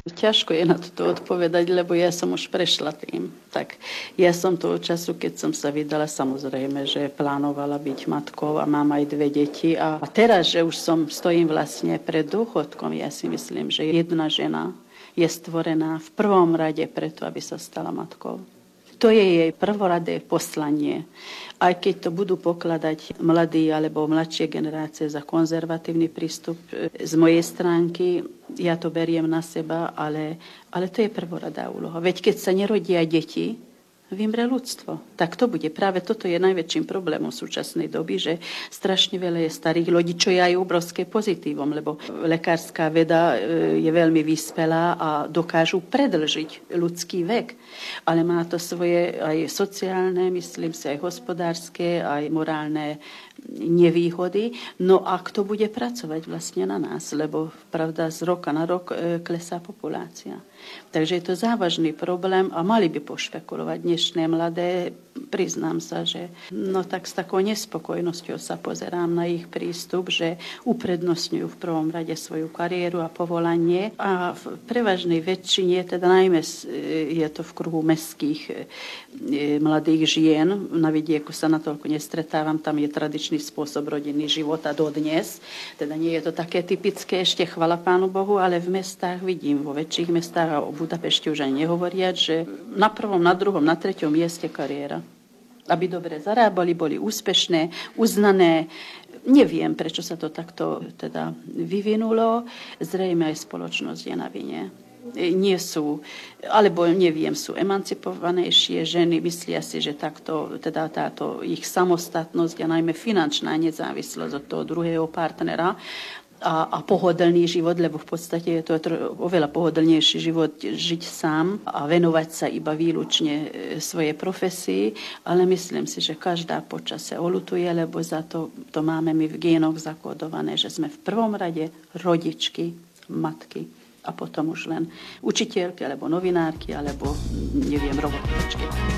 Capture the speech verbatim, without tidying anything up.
Ťažko je na toto odpovedať, lebo ja som už prešla tým. Tak ja som toho času, keď som sa vydala, samozrejme, že plánovala byť matkou a mám aj dve deti. A teraz, že už som stojím vlastne pred dôchodkom, ja si myslím, že jedna žena je stvorená v prvom rade preto, aby sa stala matkou. To je jej prvoradé poslanie. Aj keď to budú pokladať mladí alebo mladšie generácie za konzervatívny prístup z mojej stránky, ja to beriem na seba, ale, ale to je prvoradá úloha. Veď keď sa nerodia deti, vymre ľudstvo. Tak to bude. Práve toto je najväčším problémom súčasnej doby, že strašne veľa je starých ľudí, čo je aj obrovské pozitívum, lebo lekárska veda je veľmi vyspelá a dokážu predĺžiť ľudský vek. Ale má to svoje aj sociálne, myslím si, aj hospodárske, aj morálne nevýhody. No a kto bude pracovať vlastne na nás? Lebo pravda, z roka na rok klesá populácia. Takže je to závažný problém a mali by pošpekulovať dnešné mladé. Priznám sa, že no tak s takou nespokojnosťou sa pozerám na ich prístup, že uprednostňujú v prvom rade svoju kariéru a povolanie. A v prevažnej väčšine, teda najmä je to v kruhu mestských mladých žien, na vidieku sa natoľko nestretávam, tam je tradičný spôsob rodinný života dodnes. Teda nie je to také typické, ešte chvala Pánu Bohu, ale v mestách vidím, vo väčších mestách a o Budapešti už ani nehovoriať, že na prvom, na druhom, na treťom mieste kariéra. Aby dobre zarábali, boli úspešné, uznané. Neviem, prečo sa to takto teda vyvinulo. Zrejme aj spoločnosť je na vine. Nie sú, alebo neviem, sú emancipovanejšie ženy, myslia si, že takto, teda táto ich samostatnosť a najmä finančná nezávislosť od toho druhého partnera a, a pohodlný život, lebo v podstate je to oveľa pohodlnejší život žiť sám a venovať sa iba výlučne svojej profesii, ale myslím si, že každá počase oľutuje, lebo za to, to máme my v génoch zakódované, že sme v prvom rade rodičky, matky a potom už len učiteľky, alebo novinárky, alebo neviem, robotničky.